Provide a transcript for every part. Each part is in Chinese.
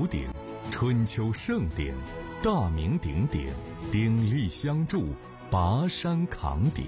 福鼎，春秋盛鼎，大名鼎鼎，鼎力相助，拔山扛鼎。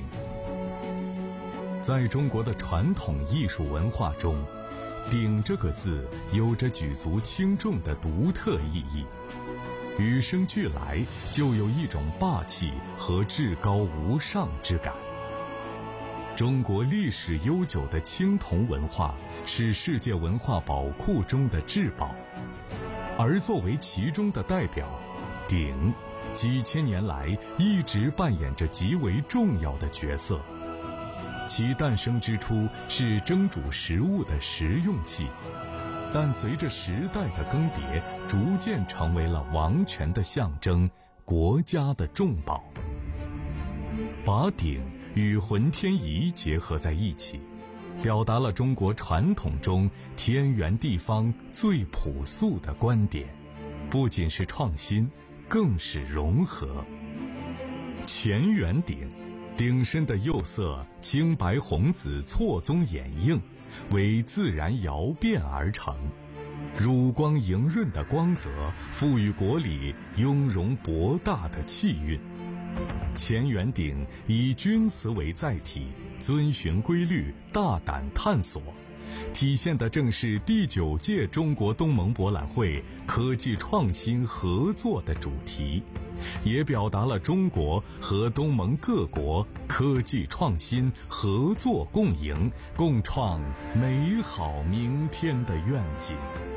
在中国的传统艺术文化中，鼎这个字有着举足轻重的独特意义，与生俱来就有一种霸气和至高无上之感。中国历史悠久的青铜文化是世界文化宝库中的至宝，而作为其中的代表，鼎几千年来一直扮演着极为重要的角色。其诞生之初是蒸煮食物的食用器，但随着时代的更迭，逐渐成为了王权的象征，国家的重宝。把鼎与浑天仪结合在一起，表达了中国传统中天圆地方最朴素的观点，不仅是创新，更是融合。乾元鼎，鼎身的釉色青白红紫错综掩映，为自然窑变而成，乳光莹润的光泽赋予国礼雍容博大的气韵。乾元鼎以钧瓷为载体，遵循规律，大胆探索，体现的正是第9届中国东盟博览会科技创新合作的主题，也表达了中国和东盟各国科技创新合作共赢，共创美好明天的愿景。